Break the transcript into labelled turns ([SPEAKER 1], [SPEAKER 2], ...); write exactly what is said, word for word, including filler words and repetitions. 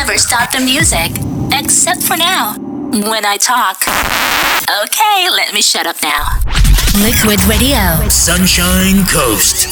[SPEAKER 1] never stop the music. Except for now, when I talk. Okay, let me shut up now. Liquid Radio.
[SPEAKER 2] Sunshine Coast.